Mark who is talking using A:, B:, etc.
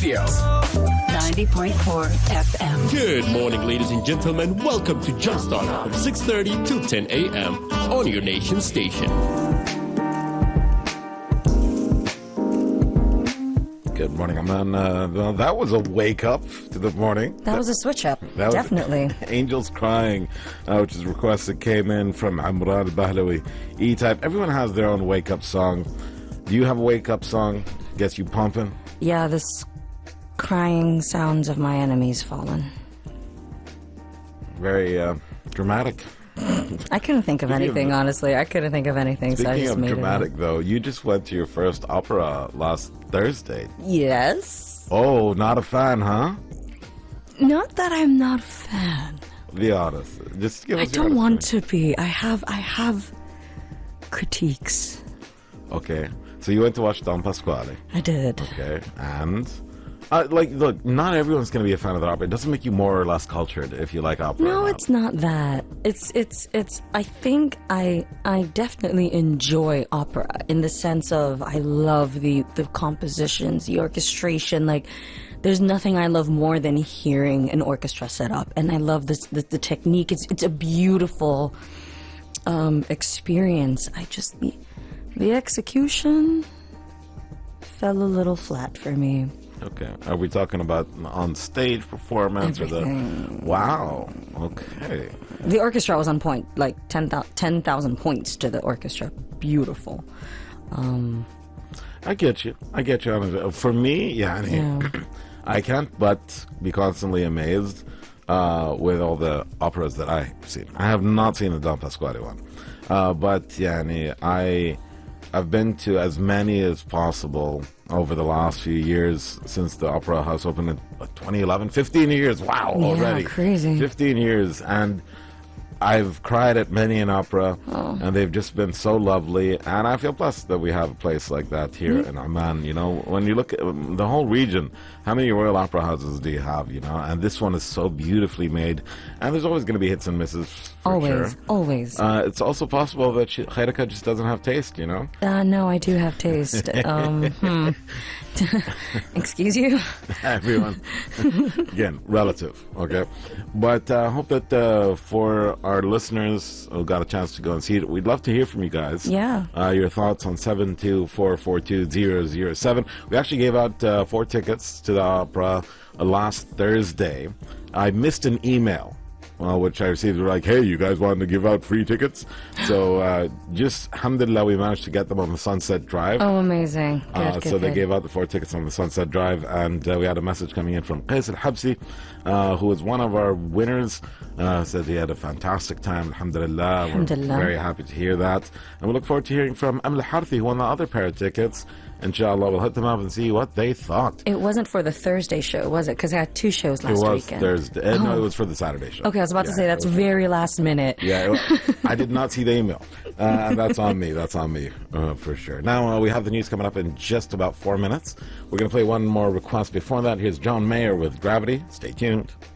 A: Radio.
B: 90.4 FM.
C: Good morning, ladies and gentlemen. Welcome to Jumpstart from 6:30 to 10 a.m. on your nation station.
D: Good morning, Aman. That was a wake up to the morning.
E: That was a switch up.
D: That
E: Definitely.
D: Angels Crying, which is a request that came in from Amran Bahlawi. E-Type. Everyone has their own wake up song. Do you have a wake up song? Gets you pumping?
E: Yeah, this crying sounds of my enemies fallen.
D: Very dramatic.
E: I couldn't think of anything, honestly. I couldn't think of anything, so I
D: Speaking
E: just
D: of
E: made
D: dramatic, though, you just went to your first opera last Thursday.
E: Yes.
D: Oh, not a fan, huh?
E: Not that I'm not a fan.
D: Be honest. Just give us
E: I
D: your
E: don't
D: honest
E: want
D: opinion.
E: to be. I have critiques.
D: Okay. So you went to watch Don Pasquale.
E: I did.
D: Okay. And... look, not everyone's going to be a fan of the opera. It doesn't make you more or less cultured if you like opera.
E: No, it's not that. It's I think I definitely enjoy opera in the sense of I love the compositions, the orchestration. Like, there's nothing I love more than hearing an orchestra set up, and I love the technique. It's a beautiful experience. I just the execution fell a little flat for me.
D: Okay. Are we talking about on stage performance
E: Everything.
D: or the... Wow. Okay.
E: The orchestra was on point, like 10,000 points to the orchestra. Beautiful.
D: I get you. For me, yeah. I can't but be constantly amazed with all the operas that I've seen. I have not seen the Don Pasquale one. But, I've been to as many as possible over the last few years since the Opera House opened in 2011. 15 years, wow, already.
E: Crazy.
D: 15 years, and I've cried at many an opera, and they've just been so lovely, and I feel blessed that we have a place like that here in Amman. You know, when you look at the whole region, how many Royal Opera Houses do you have, you know? And this one is so beautifully made, and there's always going to be hits and misses, for sure.
E: Always.
D: It's also possible that Khairika just doesn't have taste, you know?
E: No, I do have taste. Excuse you?
D: Everyone. Again, relative, okay? But I hope that for our listeners who got a chance to go and see it, we'd love to hear from you guys.
E: Yeah.
D: Your thoughts on 72442-007. We actually gave out 4 tickets to the opera last Thursday. I missed an email. Which I received, were like, hey, you guys wanted to give out free tickets? So just, alhamdulillah, we managed to get them on the Sunset Drive.
E: Oh, amazing. Good,
D: So they gave out the 4 tickets on the Sunset Drive, and we had a message coming in from Qais Al-Habsi, who was one of our winners. Said he had a fantastic time, alhamdulillah. We're very happy to hear that. And we look forward to hearing from Amla Harthi, who won the other pair of tickets. Inshallah, we'll hit them up and see what they thought.
E: It wasn't for the Thursday show, was it? Because I had 2 shows last weekend.
D: It was Thursday. No, it was for the Saturday show.
E: Okay, I was about to say, that's very last minute.
D: Yeah, I did not see the email. That's on me. That's on me, for sure. Now, we have the news coming up in just about 4 minutes. We're going to play one more request before that. Here's John Mayer with Gravity. Stay tuned.